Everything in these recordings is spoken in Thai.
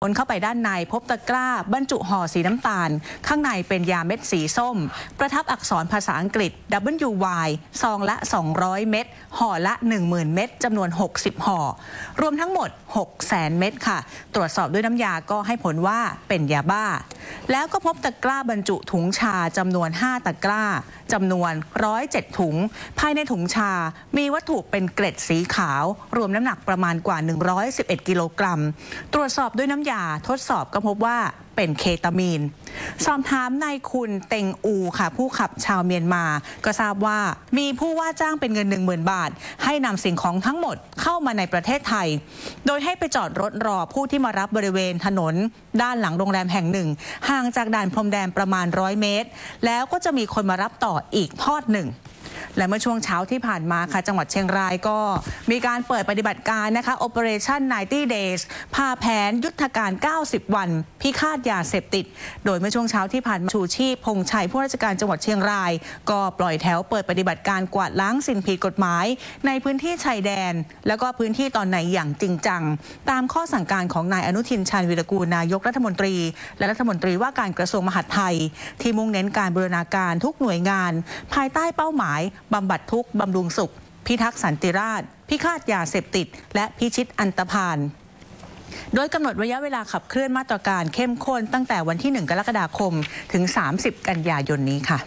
คนเข้าไปด้านในพบตะกร้าบรรจุห่อสีน้ำตาลข้างในเป็นยาเม็ดสีส้มประทับอักษรภาษาอังกฤษ WY ซองละ200เม็ดห่อละ 10,000 เม็ดจำนวน60ห่อรวมทั้งหมด 600,000 เม็ดค่ะตรวจสอบด้วยน้ำยาก็ให้ผลว่าเป็นยาบ้าแล้วก็พบตะกร้าบรรจุถุงชาจำนวน5ตะกร้าจำนวน107ถุงภายในถุงชามีวัตถุเป็นเกล็ดสีขาวรวมน้ำหนักประมาณกว่า111กิโลกรัมตรวจสอบด้วยน้ำยาทดสอบก็พบว่าเป็นเคตามีนสอบถามนายคุณเต็งอูค่ะผู้ขับชาวเมียนมาก็ทราบว่ามีผู้ว่าจ้างเป็นเงิน 10,000 บาทให้นำสิ่งของทั้งหมดเข้ามาในประเทศไทยโดยให้ไปจอดรถรอผู้ที่มารับบริเวณถนนด้านหลังโรงแรมแห่งหนึ่งห่างจากด่านพรมแดนประมาณ100 เมตรแล้วก็จะมีคนมารับต่ออีกทอดหนึ่งและเมื่อช่วงเช้าที่ผ่านมาค่ะจังหวัดเชียงรายก็มีการเปิดปฏิบัติการนะคะ Operation 90 Days พาแผนยุทธการ90 วันพิฆาตยาเสพติดโดยเมื่อช่วงเช้าที่ผ่านมาชูชีพพงษ์ชัยผู้ราชการจังหวัดเชียงรายก็ปล่อยแถวเปิดปฏิบัติการกวาดล้างสิ่งผิดกฎหมายในพื้นที่ชายแดนแล้วก็พื้นที่ตอนไหนอย่างจริงจังตามข้อสั่งการของนายอนุทินชาญวีรกูลนายกรัฐมนตรีและรัฐมนตรีว่าการกระทรวงมหาดไทยที่มุ่งเน้นการบูรณาการทุกหน่วยงานภายใต้เป้าหมายบำบัดทุกข์บำรุงสุขพิทักษ์สันติราษฎร์พิฆาตยาเสพติดและพิชิตอันตพาลโดยกำหนดระยะเวลาขับเคลื่อนมาตรการเข้มข้นตั้งแต่วันที่1กรกฎาคมถึง30กันยายนนี้ค่ะ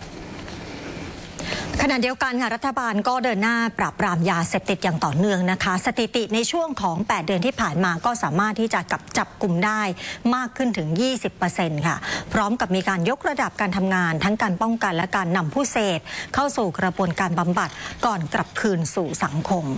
ขณะเดียวกันค่ะรัฐบาลก็เดินหน้าปราบปรามยาเสพติดอย่างต่อเนื่องนะคะสถิติในช่วงของ8เดือนที่ผ่านมาก็สามารถที่จะจับกลุ่มได้มากขึ้นถึง 20% ค่ะพร้อมกับมีการยกระดับการทำงานทั้งการป้องกันและการนำผู้เสพเข้าสู่กระบวนการบำบัดก่อนกลับคืนสู่สังคม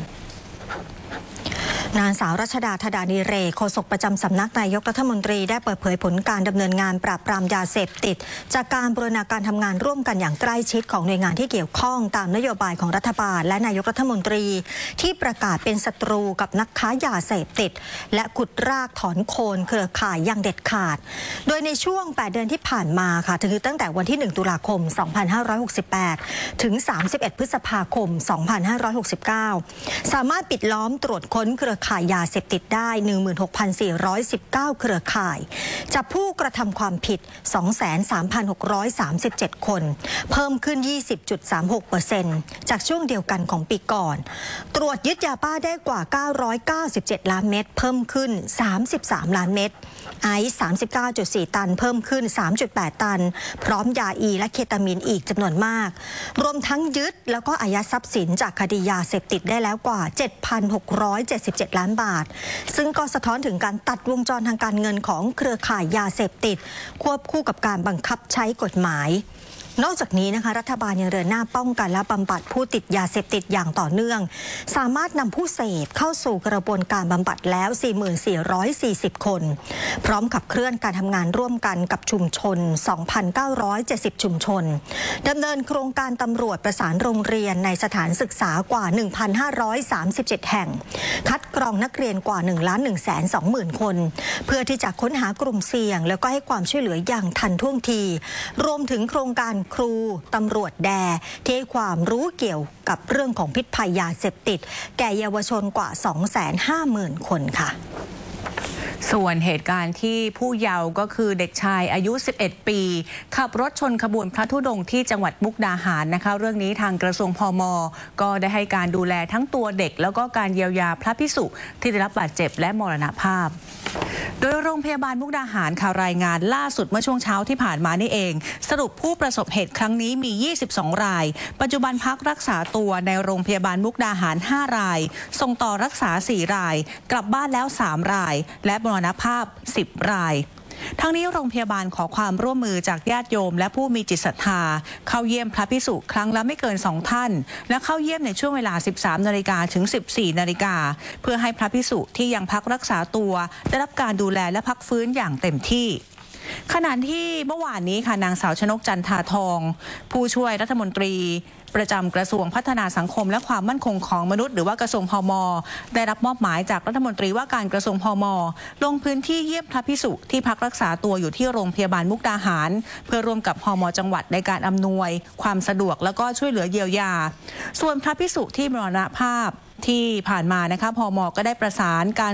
นางสาวรัชดาธดานิเรศโฆษกประจำสำนักนายกรัฐมนตรีได้เปิดเผยผลการดำเนินงานปราบปรามยาเสพติดจากการบูรณาการทำงานร่วมกันอย่างใกล้ชิดของหน่วยงานที่เกี่ยวข้องตามนโยบายของรัฐบาลและนายกรัฐมนตรีที่ประกาศเป็นศัตรูกับนักค้ายาเสพติดและขุดรากถอนโคนเครือข่ายอย่างเด็ดขาดโดยในช่วง8เดือนที่ผ่านมาค่ะคือตั้งแต่วันที่1ตุลาคม2568ถึง31พฤษภาคม2569สามารถปิดล้อมตรวจค้นเครือข่ายยาเสพติดได้ 16,419 เครือข่ายจับผู้กระทำความผิด 23,637 คนเพิ่มขึ้น 20.36% จากช่วงเดียวกันของปีก่อนตรวจยึดยาบ้าได้กว่า997ล้านเม็ดเพิ่มขึ้น33ล้านเม็ดไอซ์ 39.4 ตันเพิ่มขึ้น 3.8 ตันพร้อมยาอีและเคตามีนอีกจำนวนมากรวมทั้งยึดแล้วก็อายัดทรัพย์สินจากคดียาเสพติดได้แล้วกว่า 7,677 ล้านบาทซึ่งก็สะท้อนถึงการตัดวงจรทางการเงินของเครือข่ายยาเสพติดควบคู่กับการบังคับใช้กฎหมายนอกจากนี้นะคะรัฐบาลยังเดินหน้าป้องกันและบำบัดผู้ติดยาเสพติดอย่างต่อเนื่องสามารถนำผู้เสพเข้าสู่กระบวนการบำบัดแล้ว 4440 คนพร้อมขับเคลื่อนการทำงานร่วมกันกับชุมชน 2,970 ชุมชนดำเนินโครงการตำรวจประสานโรงเรียนในสถานศึกษากว่า 1,537 แห่งคัดกรองนักเรียนกว่า 1,120,000 คนเพื่อที่จะค้นหากลุ่มเสี่ยงแล้วก็ให้ความช่วยเหลืออย่างทันท่วงทีรวมถึงโครงการครูตำรวจแดที่ให้ความรู้เกี่ยวกับเรื่องของพิษภัยยาเสพติดแก่เยาวชนกว่า 250,000 คนค่ะส่วนเหตุการณ์ที่ผู้เยาว์ก็คือเด็กชายอายุ 11 ปีขับรถชนขบวนพระธุดงค์ที่จังหวัดมุกดาหารนะคะเรื่องนี้ทางกระทรวงพม.ก็ได้ให้การดูแลทั้งตัวเด็กแล้วก็การเยียวยาพระภิกษุที่ได้รับบาดเจ็บและมรณภาพโดยโรงพยาบาลมุกดาหารข่าวรายงานล่าสุดเมื่อช่วงเช้าที่ผ่านมานี่เองสรุปผู้ประสบเหตุครั้งนี้มี 22 รายปัจจุบันพักรักษาตัวในโรงพยาบาลมุกดาหาร 5 รายส่งต่อรักษา 4 รายกลับบ้านแล้ว 3 รายและมรณภาพ 10 รายทั้งนี้โรงพยาบาลขอความร่วมมือจากญาติโยมและผู้มีจิตศรัทธาเข้าเยี่ยมพระภิกษุครั้งละไม่เกิน2ท่านและเข้าเยี่ยมในช่วงเวลา 13 นาฬิกาถึง 14 นาฬิกาเพื่อให้พระภิกษุที่ยังพักรักษาตัวได้รับการดูแลและพักฟื้นอย่างเต็มที่ขณะที่เมื่อวานนี้ค่ะนางสาวชนกจันทาทองผู้ช่วยรัฐมนตรีประจำกระทรวงพัฒนาสังคมและความมั่นคงของมนุษย์หรือว่ากระทรวงพม.ได้รับมอบหมายจากรัฐมนตรีว่าการกระทรวงพม.ลงพื้นที่เยี่ยมพระภิกษุที่พักรักษาตัวอยู่ที่โรงพยาบาลมุกดาหารเพื่อร่วมกับพม.จังหวัดในการอำนวยความสะดวกแล้วก็ช่วยเหลือเยียวยาส่วนพระภิกษุที่มรณภาพที่ผ่านมานะคะพม.ก็ได้ประสานการ